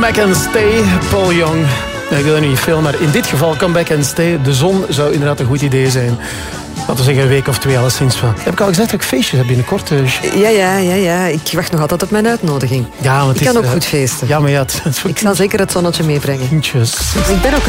back and stay, Paul Young. Ja, ik wil dat niet veel, maar in dit geval come back and stay. De zon zou inderdaad een goed idee zijn. Laten we zeggen een week of 2 alleszins. Heb ik al gezegd dat ik feestjes heb binnenkort? Ja. Ik wacht nog altijd op mijn uitnodiging. Ja, want ik kan ook goed feesten. Ja, maar ja, ik zal zeker het zonnetje meebrengen. Kindjes. Ik ben ook